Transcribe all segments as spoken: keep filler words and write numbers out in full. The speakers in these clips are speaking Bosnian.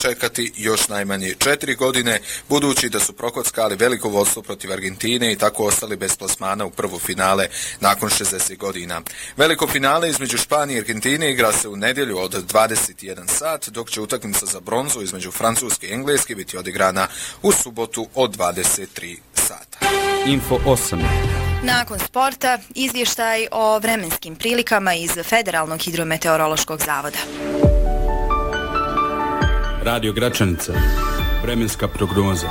čekati još najmanje četiri godine, budući da su prokockali veliko vodstvo protiv Argentine i tako ostali bez plasmana u prvo finale nakon šezdeset godina. Veliko finale između Španije i Argentine igra se u nedjelju od dvadeset jedan sat, dok će utakmica za bronzu između Francuske i Engleske biti odigrana u subotu od dvadeset tri sata. Info osam. Nakon sporta, izvještaj o vremenskim prilikama iz Federalnog hidrometeorološkog zavoda. Radio Gračanica. Vremenska prognoza.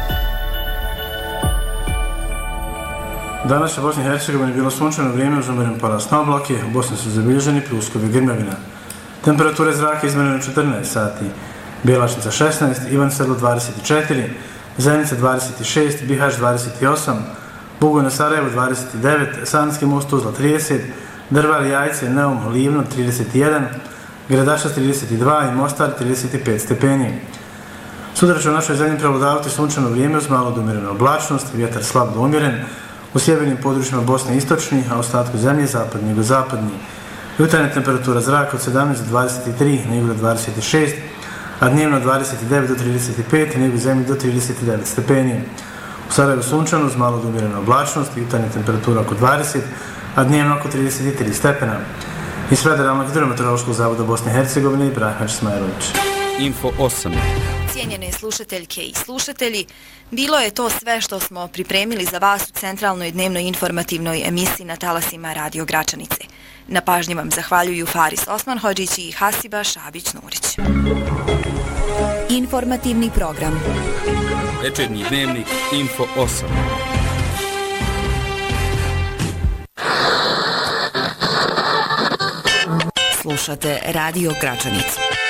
Danas u Bosni i Hercegovini bilo sunčano vrijeme uz umjeren porast na oblake, u Bosni su zabilježeni pljuskovi grmljavina. Temperature zraka izmjerene četrnaest sati, Bjelašnica šesnaest, Ivan Sedlo dvadeset četiri, Zenica dvadeset šest, Bihać dvadeset osam, Bugojno Sarajevo dvadeset devet, Sanski most Tuzla trideset, Drvar, Jajce, Neum, Livno trideset jedan, Gradašac trideset dva i Mostar trideset pet stepeni. Sutra će u našoj zemlji prevladavati sunčano vrijeme uz malo do umjerene oblačnost, vjetar slab do umjeren, u sjevernim područjima Bosne istočni, a u ostatku zemlje zapadni i jugozapadni. Jutarnja temperatura zraka od sedamnaest do dvadeset tri, na jugu do dvadeset šest, a dnevno od dvadeset devet do trideset pet, na jugu zemlji do trideset devet stepeni. U Sarajevu sunčano uz malo do umjerene oblačnost, jutarnja temperatura oko dvadeset, a dnevno oko trideset tri stepena. Iz Federalnog hidrometeorološkog zavoda Bosne i Hercegovine, Ibrahim Smajrović. Info osam. Cijenjene slušateljke i slušatelji, bilo je to sve što smo pripremili za vas u centralnoj dnevnoj informativnoj emisiji na talasima Radio Gračanice. Na pažnji vam zahvaljuju Faris Osmanhodžić i Hasiba Šabić-Nurić. Informativni program. Večernji dnevnik Info osam. Slušate Radio Gračanicu.